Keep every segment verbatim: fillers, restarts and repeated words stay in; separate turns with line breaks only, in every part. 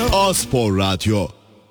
A-Spor Radyo.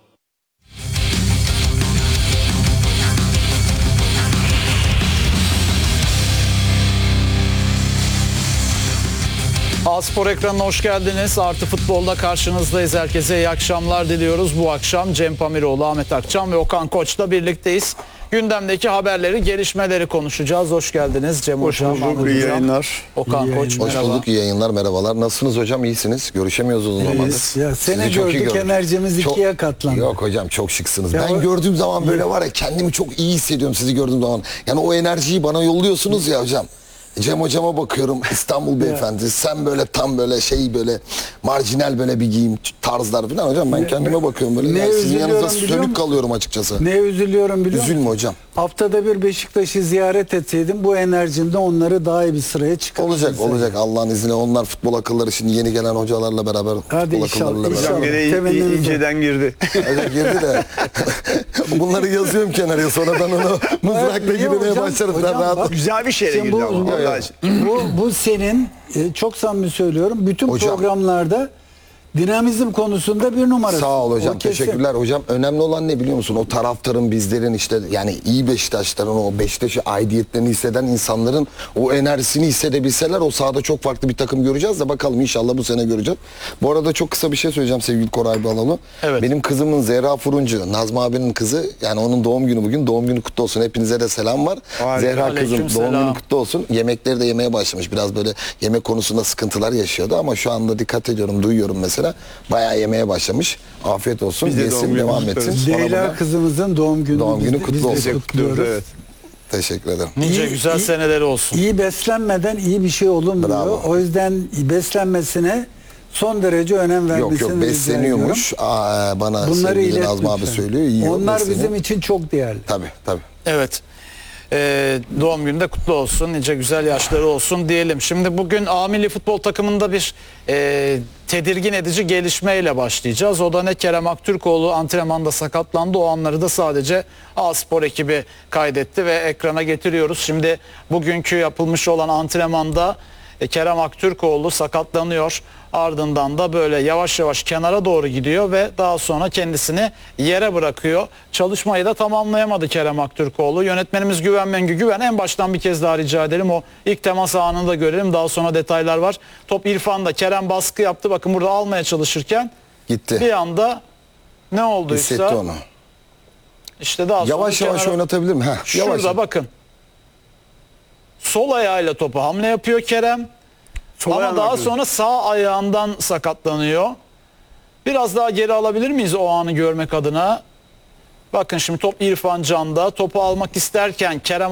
A-Spor ekranına hoş geldiniz. Artı Futbol'da karşınızdayız. Herkese iyi akşamlar diliyoruz. Bu akşam Cem Pamiroğlu, Ahmet Akçam ve Okan Koç'la birlikteyiz. Gündemdeki haberleri, gelişmeleri konuşacağız. Hoş geldiniz Cem
Hoş
Hocam,
bulduk,
Ahmet
iyi
Hocam.
yayınlar.
Okan
İyi
Koç,
yayınlar.
merhaba.
Hoş bulduk, iyi yayınlar, merhabalar. Nasılsınız hocam, iyisiniz? Görüşemiyoruz uzun zamandır.
Evet, ya seni
Sizi çok iyi
gördük,
gördüm.
enerjimiz
Çok-
ikiye katlandı.
Yok hocam, çok şıksınız.
Ya
ben
o-
gördüğüm zaman böyle var ya, kendimi çok iyi hissediyorum sizi gördüğüm zaman. Yani o enerjiyi bana yolluyorsunuz ya hocam. Cem hocama bakıyorum, İstanbul beyefendi, sen böyle tam böyle şey, böyle marjinal böyle bir giyim tarzlar falan hocam, ben kendime bakıyorum böyle.
ne
Yani sizin
üzülüyorum
yanınızda
biliyor
sönük
musun?
kalıyorum açıkçası.
Ne üzülüyorum biliyor musun?
Üzülme hocam.
Haftada bir Beşiktaş'ı ziyaret etseydim bu enerjimde onları daha iyi bir sıraya çıkartacaktım.
Olacak olacak Allah'ın izniyle, onlar futbol akılları şimdi yeni gelen hocalarla beraber,
Hadi
futbol
inşallah,
akıllarıyla beraber.
inşallah.
Hocam gene
Temennimiz o.
inceden girdi.
Evet, girdi de bunları yazıyorum kenara, sonradan onu mızrakla
biliyor
girmeye
hocam,
başlarım.
hocam
Ben rahat.
bak-
Güzel bir şeyle
Şimdi
girdi
bu-
ama.
bu-
Allah aşkına.
bu, bu senin e, çok samimi söylüyorum. Bütün
Hocam.
programlarda dinamizm konusunda bir numarası.
Sağ ol hocam,
O kesin.
teşekkürler hocam. Önemli olan ne biliyor musun? O taraftarın, bizlerin, işte yani iyi Beşiktaşların, o Beşiktaş'ı aidiyetlerini hisseden insanların o enerjisini hissedebilseler, o sahada çok farklı bir takım göreceğiz de bakalım, inşallah bu sene göreceğiz. Bu arada çok kısa bir şey söyleyeceğim sevgili Koray Balalı.
Evet.
Benim kızımın Zehra Furuncu, Nazmi abinin kızı, yani onun doğum günü bugün. Doğum günü kutlu olsun. Hepinize de selam var.
Harika.
Zehra kızım
Aleyküm
doğum
selam.
günü kutlu olsun. Yemekleri de yemeye başlamış. Biraz böyle yemek konusunda sıkıntılar yaşıyordu ama şu anda dikkat ediyorum, duyuyorum mesela. Bayağı yemeye başlamış. Afiyet olsun.
Biz de doğum
Yesin,
günü
devam
kutlarız.
etsin. Bana
Leyla
buna
kızımızın doğum günü.
Doğum
biz
günü
de-
kutlu
biz de
olsun.
kutluyoruz.
Evet.
teşekkür ederim.
Nice
İyi-
güzel
iyi-
seneleri olsun.
İyi beslenmeden iyi bir şey olunmuyor.
Bravo.
O yüzden beslenmesine son derece önem vermesini
Yok yok,
rica
ediyormuş. Aa, bana
ediyorum. Bunları
sevgili
ilet
Nazmi abi
lütfen.
söylüyor. Yiyor,
Onlar
besleniyor.
bizim için çok değerli.
Tabii tabii.
Evet. Ee, doğum günü de kutlu olsun. Nice güzel yaşları olsun diyelim. Şimdi bugün A Milli Futbol takımında bir e, tedirgin edici gelişmeyle başlayacağız. O da ne? Kerem Aktürkoğlu antrenmanda sakatlandı. O anları da sadece A-Spor ekibi kaydetti ve ekrana getiriyoruz. Şimdi bugünkü yapılmış olan antrenmanda e, Kerem Aktürkoğlu sakatlanıyor. Ardından da böyle yavaş yavaş kenara doğru gidiyor ve daha sonra kendisini yere bırakıyor. Çalışmayı da tamamlayamadı Kerem Aktürkoğlu. Yönetmenimiz Güven Mengü. Güven, en baştan bir kez daha rica edelim. O ilk temas anını da görelim. Daha sonra detaylar var. Top İrfan'da. Kerem baskı yaptı. Bakın burada almaya çalışırken
Gitti.
bir anda ne olduysa
Hissetti onu.
işte daha sonra
Yavaş yavaş
kenara-
oynatabilir mi? Heh,
Şurada
yavaş.
bakın. Sol ayağıyla topu hamle yapıyor Kerem.
Sol
Ama
ayağına
daha
bakıyor.
sonra sağ ayağından sakatlanıyor. Biraz daha geri alabilir miyiz o anı görmek adına? Bakın şimdi top İrfan Can'da. Topu almak isterken Kerem